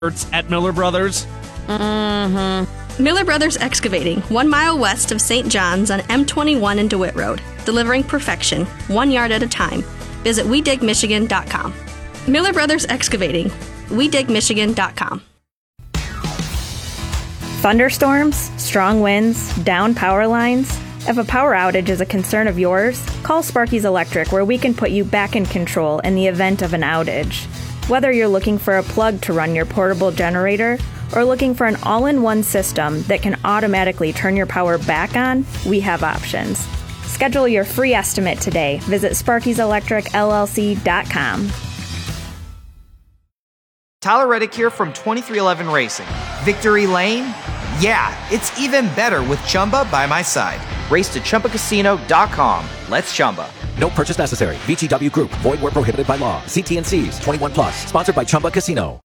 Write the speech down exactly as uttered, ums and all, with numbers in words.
at Miller Brothers? Mm-hmm. Miller Brothers Excavating, one mile west of Saint John's on M twenty-one and DeWitt Road. Delivering perfection, one yard at a time. Visit we dig michigan dot com. Miller Brothers Excavating, we dig michigan dot com. Thunderstorms, strong winds, down power lines. If a power outage is a concern of yours, call Sparky's Electric, where we can put you back in control in the event of an outage. Whether you're looking for a plug to run your portable generator or looking for an all-in-one system that can automatically turn your power back on, we have options. Schedule your free estimate today. Visit sparkys electric l l c dot com. Tyler Reddick here from twenty-three eleven Racing. Victory Lane? Yeah, it's even better with Chumba by my side. Race to Chumba Casino dot com. Let's Chumba. No purchase necessary. V G W Group. Void where prohibited by law. See T and C's. twenty-one plus. Sponsored by Chumba Casino.